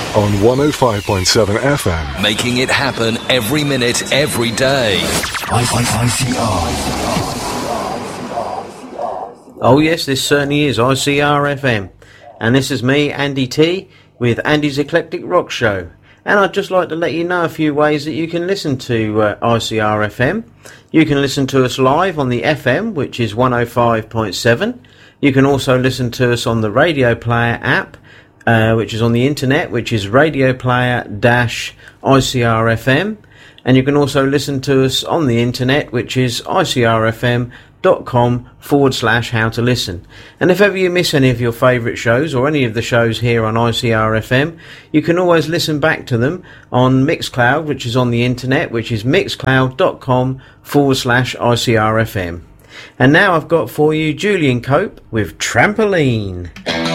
on 105.7 FM. Making it happen every minute, every day. Oh yes, this certainly is ICR FM. And this is me, Andy T, with Andy's Eclectic Rock Show. And I'd just like to let you know a few ways that you can listen to ICR FM. You can listen to us live on the FM, which is 105.7. You can also listen to us on the Radio Player app, which is on the internet, which is radioplayer-ICR FM. And you can also listen to us on the internet, which is icrfm.com/how to listen. And if ever you miss any of your favourite shows or any of the shows here on ICR FM, you can always listen back to them on Mixcloud, which is on the internet, which is mixcloud.com/ICR FM. And now I've got for you Julian Cope with Trampoline.